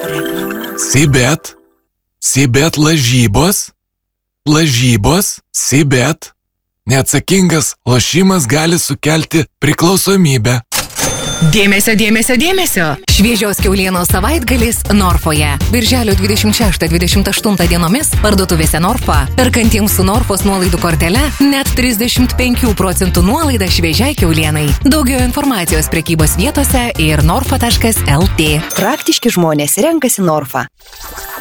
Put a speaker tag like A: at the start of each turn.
A: Sibet. Sibet lažybos. Lažybos. Sibet. Neatsakingas lošimas gali sukelti priklausomybę.
B: Dėmesio, dėmesio, dėmesio! Šviežios kiaulienos savaitgalis Norfoje. Birželio 26-28 dienomis parduotuvėse Norfa. Perkantiems su Norfos nuolaidų kortele net 35% nuolaida šviežiai kiaulienai. Daugiau informacijos prekybos vietose ir norfa.lt.
C: Praktiški žmonės renkasi Norfa.